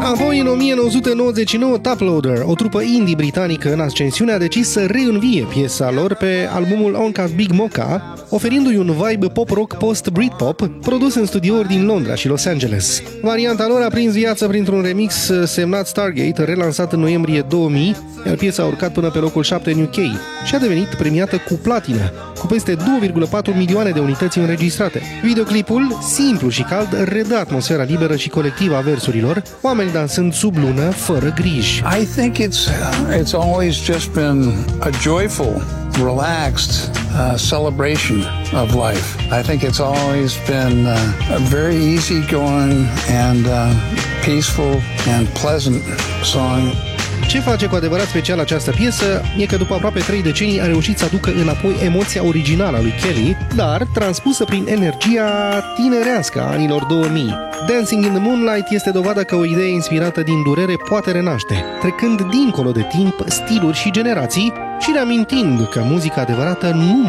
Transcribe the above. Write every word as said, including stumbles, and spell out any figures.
Apoi, în o mie nouă sute nouăzeci și nouă, Toploader, o trupă indie britanică în ascensiune, a decis să reînvie piesa lor pe albumul Onkas Big Mocha, oferindu-i un vibe pop-rock post-Britpop, produs în studiouri din Londra și Los Angeles. Varianta lor a prins viață printr-un remix semnat Stargate, relansat în noiembrie două mii, iar piesa a urcat până pe locul șapte în U K și a devenit premiată cu platină, cu peste două virgulă patru milioane de unități înregistrate. Videoclipul, simplu și cald, redă atmosfera liberă și colectivă a versurilor, oameni dansând sub lună, fără griji. I think it's it's always just been a joyful, relaxed uh, celebration of life. I think it's always been uh, a very easygoing and uh, peaceful and pleasant song. Ce face cu adevărat special această piesă e că după aproape trei decenii a reușit să aducă înapoi emoția originală a lui Kelly, dar transpusă prin energia tinerească a anilor două mii. Dancing in the Moonlight este dovada că o idee inspirată din durere poate renaște, trecând dincolo de timp, stiluri și generații și reamintind că muzica adevărată nu